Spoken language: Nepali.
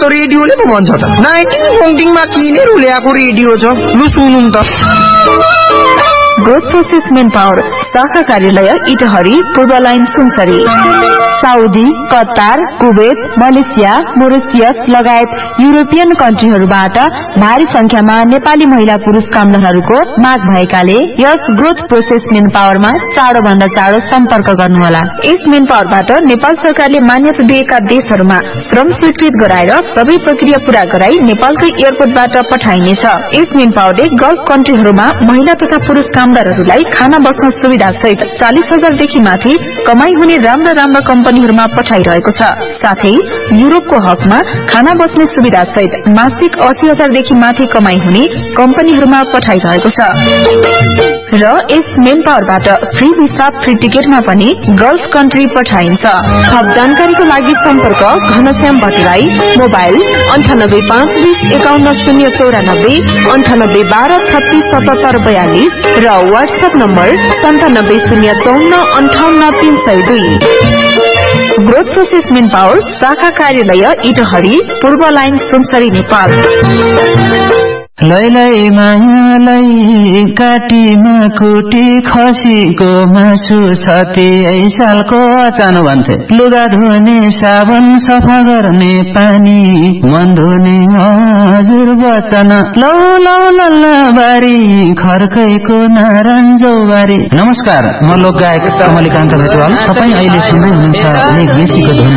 त रेडियोले पो भन्छ त। 19 मा किनेर ल्याएको रेडियो छ, लु सुनौं त। ग्रोथ प्रोसेस मेन पावर शाखा कार्यालय इटहरी, पूर्व line Sunsari. Saudi, Qatar, Kuwait, Malaysia, Mauritius लगायत युरोपियन कन्ट्रीहरूबाट भारी संख्यामा नेपाली महिला पुरुष कामदारहरूको माग भएकाले यस ग्रोथ प्रोसेस मेन पावरमा चाँडो भन्दा चाँडो सम्पर्क गर्नुहोला। यस मेन पावरबाट नेपाल सरकारले मान्यता दिएका देशहरूमा श्रम स्वीकृत गराएर सबै प्रक्रिया पूरा गराई नेपालकै एयरपोर्टबाट पठाइनेछ। यस मेन पावरले गल्फ कन्ट्रीहरूमा महिला तथा पुरुष कामदारहरूलाई खाना बस्न सुविधा सहित 40,000 देखि माथि कमाई हुने राम्रा कम्पनीहरूमा पठाइरहेको छ। साथै युरोपको हकमा खाना बस्ने सुविधा सहित मासिक 80,000 देखि माथि कमाई हुने कम्पनीहरूमा पठाइरहेको छ। र यस मेन पावरबाट फ्री भिसा फ्री टिकटमा पनि गल्फ कन्ट्री पठाइन्छ। थप जानकारीको लागि सम्पर्क घनश्याम भट्टराई, मोबाइल 9852011094, 9812367742 र WhatsApp number 9705458302। Growth process main power शाखा कार्यालय इटहरी, पूर्व लाइन सुनसरी, नेपाल। लैलै मायालै काटीमा कुटी खसीको मासु सती सालको चानो भन्थे। लुगा धुने साबुन सफा गर्ने पानी मन धुने हजुर वचन लौ लौ लल्ला बारी खर्कैको नारायणजौ बारी। नमस्कार, म लोक गायक कमलिकान्त भेटवाल। तपाईँ अहिले सुन्दै हुनुहुन्छ लेख बेसीको धुन।